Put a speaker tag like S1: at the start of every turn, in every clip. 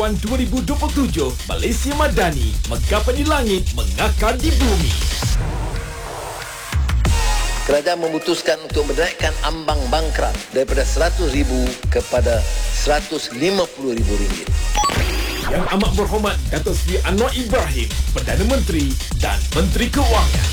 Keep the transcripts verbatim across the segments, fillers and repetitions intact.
S1: Belanjawan dua ribu dua puluh tujuh Malaysia Madani, menggapai di langit, mengakar di bumi.
S2: Kerajaan memutuskan untuk menaikkan ambang bangkraf daripada seratus ribu kepada seratus lima puluh ribu ringgit.
S1: Yang amat berhormat Datuk Seri Anwar Ibrahim, Perdana Menteri dan Menteri Keuangan.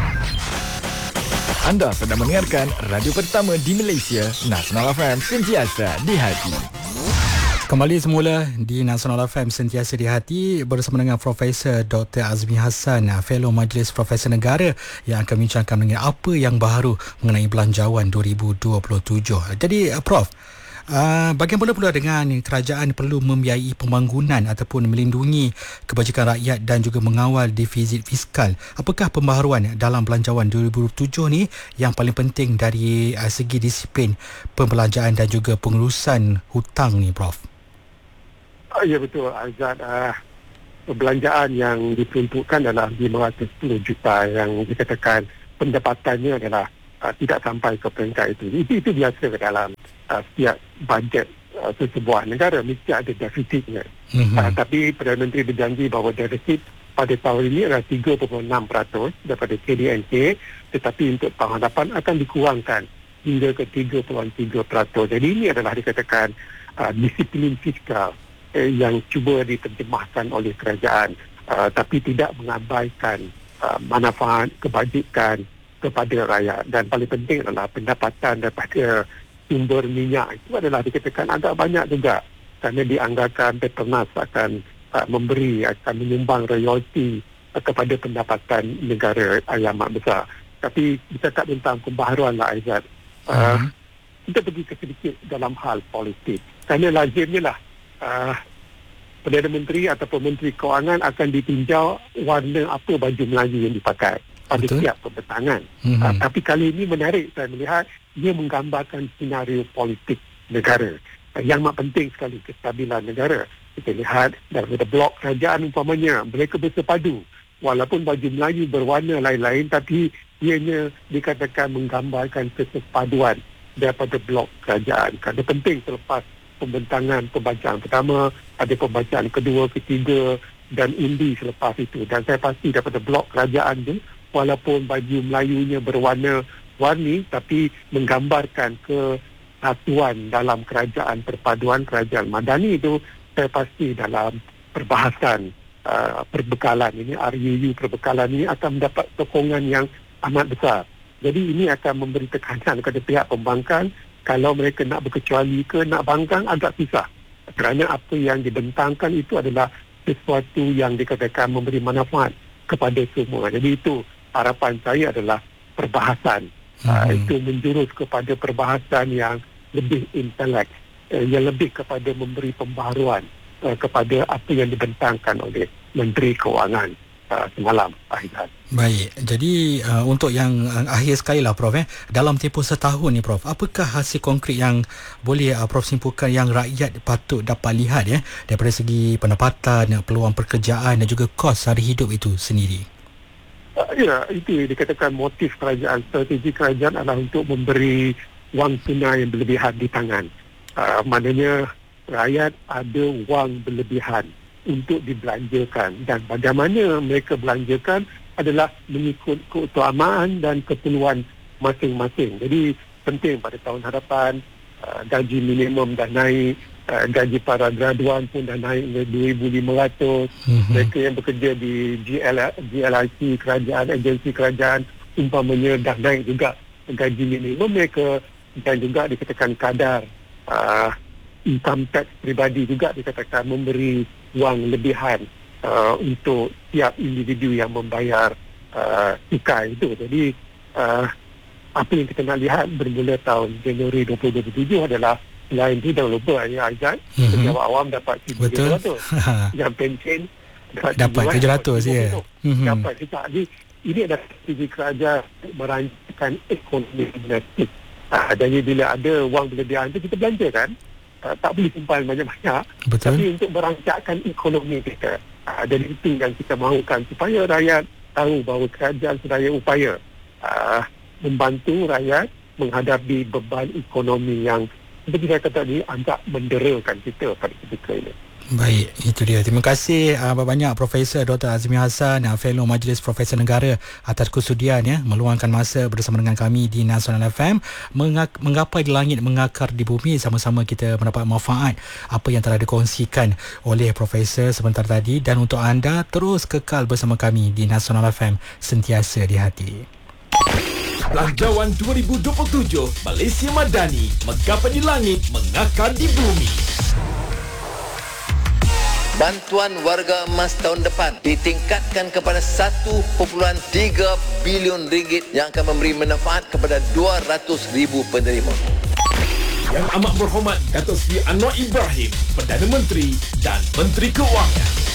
S3: Anda sedang mendengarkan radio pertama di Malaysia, Nasional F M, sentiasa di hati.
S4: Kembali semula di Nasional F M, sentiasa di hati, bersama dengan Profesor Doktor Azmi Hassan, Fellow Majlis Profesor Negara, yang akan bincangkan mengenai apa yang baru mengenai Belanjawan dua ribu dua puluh tujuh. Jadi Prof, Uh, bagaimana pula dengan kerajaan perlu membiayai pembangunan ataupun melindungi kebajikan rakyat dan juga mengawal defisit fiskal? Apakah pembaharuan dalam Belanjawan dua ribu dua puluh tujuh ni yang paling penting dari uh, segi disiplin pembelanjaan dan juga pengurusan hutang ni, Prof?
S5: Oh, ya betul, Azad. Uh, perbelanjaan yang diperuntukkan adalah lima ratus sepuluh juta yang dikatakan pendapatannya adalah uh, tidak sampai ke peringkat itu. Itu, itu biasa dalam uh, setiap bajet uh, sesebuah negara, mesti ada defisitnya. Mm-hmm. Uh, tapi Perdana Menteri berjanji bahawa defisit pada tahun ini adalah tiga perpuluhan enam peratus daripada K D N K, tetapi untuk tahun hadapan akan dikurangkan hingga ke tiga perpuluhan tiga peratus. Jadi ini adalah dikatakan uh, disiplin fiskal eh, yang cuba diterjemahkan oleh kerajaan, uh, tapi tidak mengabaikan uh, manfaat kebajikan kepada rakyat. Dan paling penting adalah pendapatan daripada sumber minyak itu adalah dikatakan agak banyak juga, kerana dianggarkan Petronas akan uh, memberi, akan menyumbang royalti uh, kepada pendapatan negara yang amat besar. Tapi bercakap tentang pembaharuan lah, Aizat, uh, uh-huh. kita pergi ke sedikit dalam hal politik. Kerana lazimnya lah uh, Perdana Menteri ataupun Menteri Keuangan akan ditinjau warna apa baju Melayu yang dipakai pada Betul. Setiap pembentangan. Mm-hmm. Uh, tapi kali ini menarik saya melihat ia menggambarkan senario politik negara. Uh, yang amat penting sekali kestabilan negara. Kita lihat daripada blok kerajaan umpamanya, mereka bersepadu. Walaupun baju Melayu berwarna lain-lain, tapi ianya dikatakan menggambarkan kesepaduan daripada blok kerajaan. Kerana penting selepas pembentangan pembacaan pertama, ada pembacaan kedua, ketiga dan undi selepas itu. Dan saya pasti daripada blok kerajaan itu, walaupun baju Melayunya berwarna-warni, tapi menggambarkan kesatuan dalam kerajaan perpaduan kerajaan Madani itu, saya pasti dalam perbahasan uh, perbekalan ini, R U U perbekalan ini akan mendapat sokongan yang amat besar. Jadi ini akan memberi tekanan kepada pihak pembangkang. Kalau mereka nak berkecuali ke nak bangkang, agak susah. Kerana apa yang dibentangkan itu adalah sesuatu yang dikatakan memberi manfaat kepada semua. Jadi itu harapan saya adalah perbahasan. Hmm. Uh, itu menjurus kepada perbahasan yang lebih intelek, uh, yang lebih kepada memberi pembaharuan uh, kepada apa yang dibentangkan oleh Menteri Keuangan uh, semalam. Akhirnya.
S4: Baik, jadi uh, untuk yang uh, akhir sekali lah, Prof, eh, dalam tempoh setahun ni, Prof, apakah hasil konkret yang boleh uh, Prof simpulkan yang rakyat patut dapat lihat ya, daripada segi pendapatan, peluang pekerjaan dan juga kos sara hidup itu sendiri?
S5: Uh, ya, itu dikatakan motif kerajaan, strategi kerajaan adalah untuk memberi wang tunai yang berlebihan di tangan. Uh, maknanya rakyat ada wang berlebihan untuk dibelanjakan, dan bagaimana mereka belanjakan adalah mengikut keutamaan dan keperluan masing-masing. Jadi penting pada tahun hadapan uh, gaji minimum dah naik, uh, gaji para graduan pun dah naik hingga dua ribu lima ratus. Mm-hmm. Mereka yang bekerja di G L, G L I C kerajaan, agensi kerajaan umpamanya dah naik juga gaji minimum mereka, dan juga dikatakan kadar uh, income tax peribadi juga dikatakan memberi wang lebihan Uh, untuk tiap individu yang membayar uh, cukai itu. Jadi uh, apa yang kita nak lihat bermula tahun Januari dua ribu dua puluh tujuh adalah, selain itu jangan lupa ya Aizat, mm-hmm. pejabat awam dapat seribu tujuh ratus, yang pension
S4: dapat tujuh ratus ya.
S5: Mm-hmm. Dapat juga. Jadi ini adalah strategi kerajaan merancangkan ekonomi domestik. Uh, jadi bila ada wang berlebihan itu kita belanjakan. Uh, tak boleh simpan banyak-banyak. Betul. Tapi untuk merancangkan ekonomi kita. Uh, dan itu yang kita mahukan, supaya rakyat tahu bahawa kerajaan sedaya upaya uh, membantu rakyat menghadapi beban ekonomi yang seperti saya kata tadi agak menderakan kita pada ketika ini.
S4: Baik, itu dia. Terima kasih uh, banyak Profesor Doktor Azmi Hassan, uh, Fellow Majlis Profesor Negara atas kesudian ya meluangkan masa bersama dengan kami di Nasional F M. Mengak- menggapai di langit, mengakar di bumi, sama-sama kita mendapat manfaat apa yang telah dikongsikan oleh Profesor sebentar tadi. Dan untuk anda, terus kekal bersama kami di Nasional F M, sentiasa di hati.
S1: Belanjawan dua ribu dua puluh tujuh Malaysia Madani, menggapai di langit, mengakar di bumi.
S2: Bantuan warga emas tahun depan ditingkatkan kepada satu perpuluhan tiga bilion ringgit yang akan memberi manfaat kepada dua ratus ribu penerima.
S1: Yang Amat Berhormat Datuk Seri Anwar Ibrahim, Perdana Menteri dan Menteri Keuangan.